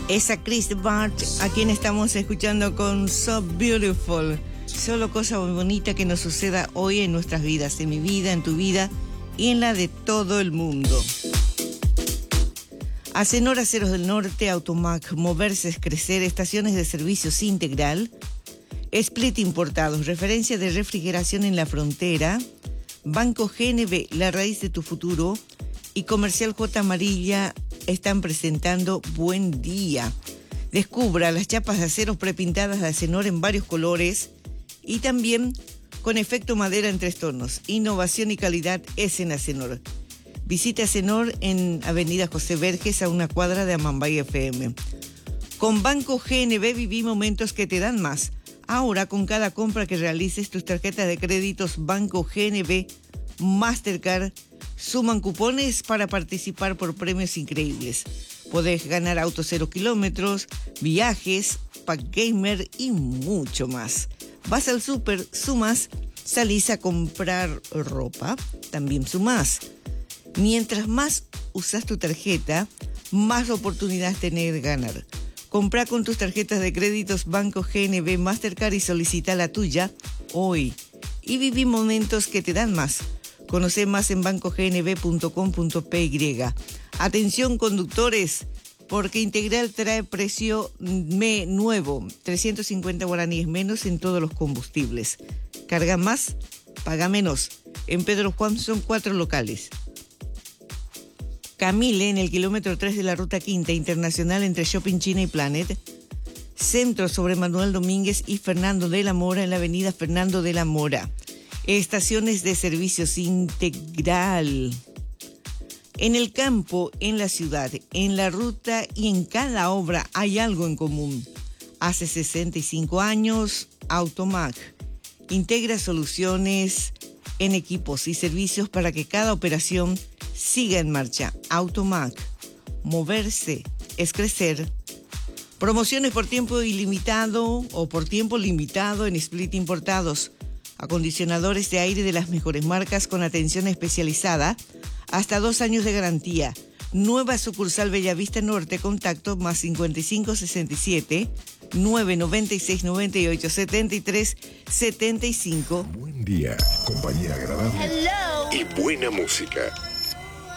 Es a Chris Barth, a quien estamos escuchando con So Beautiful. Solo cosa muy bonita que nos suceda hoy en nuestras vidas, en mi vida, en tu vida y en la de todo el mundo. Acenor Aceros del Norte, Automac, Moverse es Crecer, estaciones de servicios integral, Split Importados, referencia de refrigeración en la frontera, Banco GNB, la raíz de tu futuro, y Comercial J Amarilla están presentando Buen Día. Descubra las chapas de aceros prepintadas de Acenor en varios colores y también con efecto madera en 3 tonos. Innovación y calidad es en Acenor. Visite Acenor en Avenida José Verges, a una cuadra de Amambay FM. Con Banco GNB viví momentos que te dan más. Ahora, con cada compra que realices, tus tarjetas de créditos Banco GNB Mastercard suman cupones para participar por premios increíbles. Podés ganar autos 0 kilómetros, viajes, pack gamer y mucho más. Vas al súper, sumas, salís a comprar ropa, también sumás. Mientras más usas tu tarjeta, más oportunidades tenés de ganar. Comprá con tus tarjetas de créditos Banco GNB Mastercard y solicita la tuya hoy. Y viví momentos que te dan más. Conoce más en bancognb.com.py. Atención conductores, porque Integral trae precio nuevo, 350 guaraníes menos en todos los combustibles. Carga más, paga menos. En Pedro Juan son 4 locales. Camille, en el kilómetro 3 de la Ruta Quinta Internacional entre Shopping China y Planet. Centro sobre Manuel Domínguez y Fernando de la Mora en la avenida Fernando de la Mora. Estaciones de servicios integral. En el campo, en la ciudad, en la ruta y en cada obra hay algo en común. Hace 65 años, Automac integra soluciones en equipos y servicios para que cada operación siga en marcha. Automac, moverse es crecer. Promociones por tiempo ilimitado o por tiempo limitado en Split Importados. Acondicionadores de aire de las mejores marcas con atención especializada, hasta 2 años de garantía. Nueva sucursal Bellavista Norte, contacto más 5567 996 98 73 75. Buen día, compañía agradable. Hello. Y buena música.